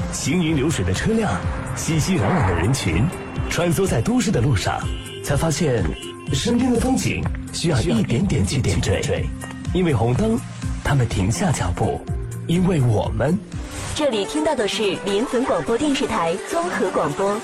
行云流水的车辆，熙熙攘攘的人群，穿梭在都市的路上，才发现身边的风景需要一点点去点缀。因为红灯，他们停下脚步；因为我们， 这里听到的是灵魂广播电视台综合广播。